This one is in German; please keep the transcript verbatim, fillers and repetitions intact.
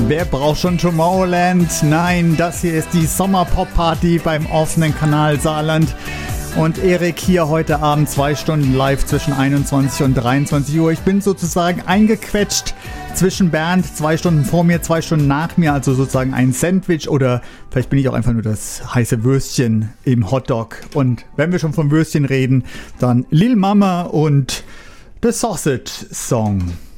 Wer braucht schon Tomorrowland? Nein, das hier ist die Sommer-Pop-Party beim offenen Kanal Saarland. Und Erik hier heute Abend zwei Stunden live zwischen einundzwanzig und dreiundzwanzig Uhr. Ich bin sozusagen eingequetscht zwischen Bernd, zwei Stunden vor mir, zwei Stunden nach mir, also sozusagen ein Sandwich oder vielleicht bin ich auch einfach nur das heiße Würstchen im Hotdog. Und wenn wir schon vom Würstchen reden, dann Lil Mama und The Sausage Song.